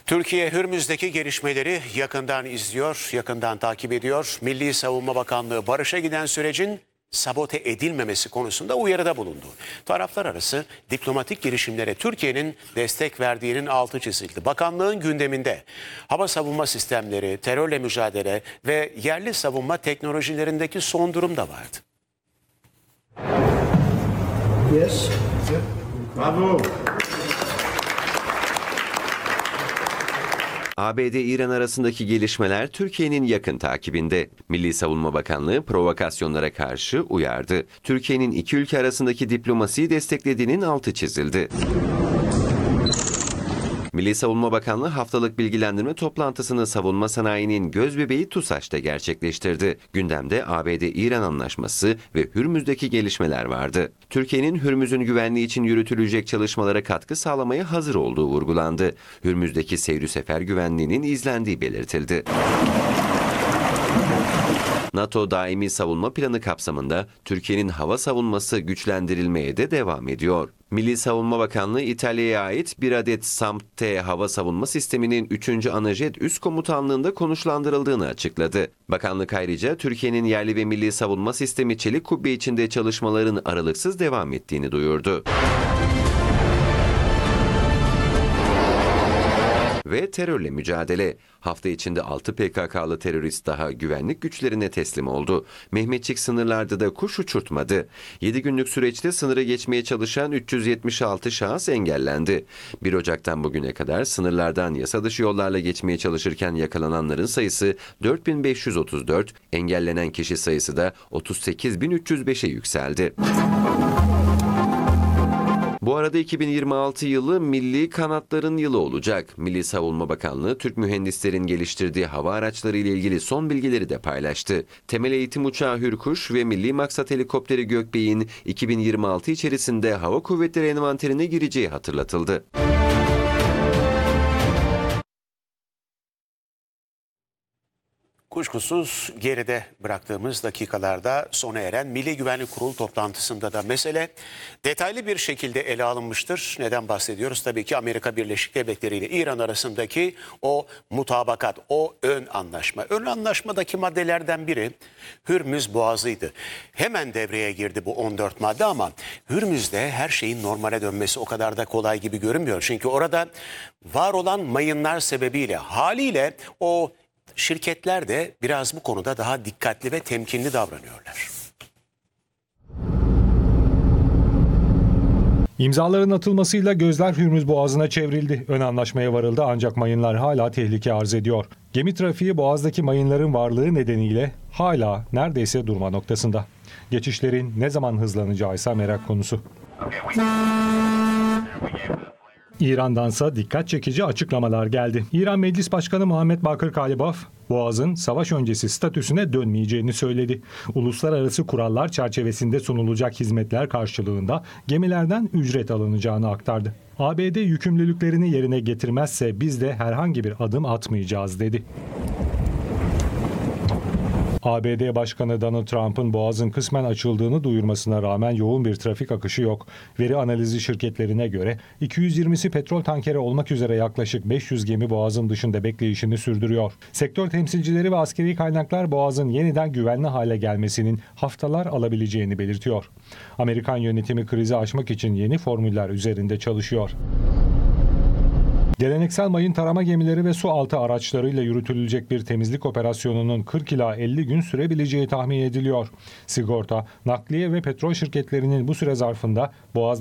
Türkiye Hürmüz'deki gelişmeleri yakından izliyor, yakından takip ediyor. Milli Savunma Bakanlığı barışa giden sürecin sabote edilmemesi konusunda uyarıda bulundu. Taraflar arası diplomatik girişimlere Türkiye'nin destek verdiğinin altı çizildi. Bakanlığın gündeminde hava savunma sistemleri, terörle mücadele ve yerli savunma teknolojilerindeki son durum da vardı. Yes. Bravo. ABD-İran arasındaki gelişmeler Türkiye'nin yakın takibinde. Milli Savunma Bakanlığı provokasyonlara karşı uyardı. Türkiye'nin iki ülke arasındaki diplomasiyi desteklediğinin altı çizildi. Milli Savunma Bakanlığı haftalık bilgilendirme toplantısını savunma sanayinin gözbebeği TUSAŞ'ta gerçekleştirdi. Gündemde ABD-İran anlaşması ve Hürmüz'deki gelişmeler vardı. Türkiye'nin Hürmüz'ün güvenliği için yürütülecek çalışmalara katkı sağlamaya hazır olduğu vurgulandı. Hürmüz'deki seyri sefer güvenliğinin izlendiği belirtildi. NATO daimi savunma planı kapsamında Türkiye'nin hava savunması güçlendirilmeye de devam ediyor. Milli Savunma Bakanlığı İtalya'ya ait bir adet SAMP-T hava savunma sisteminin 3. Anajet Üst Komutanlığı'nda konuşlandırıldığını açıkladı. Bakanlık ayrıca Türkiye'nin yerli ve milli savunma sistemi çelik kubbe içinde çalışmaların aralıksız devam ettiğini duyurdu. Ve terörle mücadele. Hafta içinde 6 PKK'lı terörist daha güvenlik güçlerine teslim oldu. Mehmetçik sınırlarda da kuş uçurtmadı. 7 günlük süreçte sınırı geçmeye çalışan 376 şahıs engellendi. 1 Ocak'tan bugüne kadar sınırlardan yasa dışı yollarla geçmeye çalışırken yakalananların sayısı 4534, engellenen kişi sayısı da 38.305'e yükseldi. Bu arada 2026 yılı Milli Kanatların Yılı olacak. Milli Savunma Bakanlığı, Türk mühendislerin geliştirdiği hava araçları ile ilgili son bilgileri de paylaştı. Temel eğitim uçağı Hürkuş ve Milli Maksat Helikopteri Gökbey'in 2026 içerisinde Hava Kuvvetleri envanterine gireceği hatırlatıldı. Kuşkusuz geride bıraktığımız dakikalarda sona eren Milli Güvenlik Kurulu toplantısında da mesele detaylı bir şekilde ele alınmıştır. Neden bahsediyoruz? Tabii ki Amerika Birleşik Devletleri ile İran arasındaki o mutabakat, o ön anlaşma. Ön anlaşmadaki maddelerden biri Hürmüz Boğazı'ydı. Hemen devreye girdi bu 14 madde ama Hürmüz'de her şeyin normale dönmesi o kadar da kolay gibi görünmüyor. Çünkü orada var olan mayınlar sebebiyle haliyle o şirketler de biraz bu konuda daha dikkatli ve temkinli davranıyorlar. İmzaların atılmasıyla gözler Hürmüz Boğazı'na çevrildi. Ön anlaşmaya varıldı ancak mayınlar hala tehlike arz ediyor. Gemi trafiği Boğaz'daki mayınların varlığı nedeniyle hala neredeyse durma noktasında. Geçişlerin ne zaman hızlanacağı ise merak konusu. İran'dansa dikkat çekici açıklamalar geldi. İran Meclis Başkanı Muhammed Bakır Kalibaf, Boğaz'ın savaş öncesi statüsüne dönmeyeceğini söyledi. Uluslararası kurallar çerçevesinde sunulacak hizmetler karşılığında gemilerden ücret alınacağını aktardı. ABD yükümlülüklerini yerine getirmezse biz de herhangi bir adım atmayacağız dedi. ABD Başkanı Donald Trump'ın Boğaz'ın kısmen açıldığını duyurmasına rağmen yoğun bir trafik akışı yok. Veri analizi şirketlerine göre 220'si petrol tankeri olmak üzere yaklaşık 500 gemi Boğaz'ın dışında bekleyişini sürdürüyor. Sektör temsilcileri ve askeri kaynaklar Boğaz'ın yeniden güvenli hale gelmesinin haftalar alabileceğini belirtiyor. Amerikan yönetimi krizi aşmak için yeni formüller üzerinde çalışıyor. Geleneksel mayın tarama gemileri ve su altı araçlarıyla yürütülecek bir temizlik operasyonunun 40 ila 50 gün sürebileceği tahmin ediliyor. Sigorta, nakliye ve petrol şirketlerinin bu süre zarfında Boğaz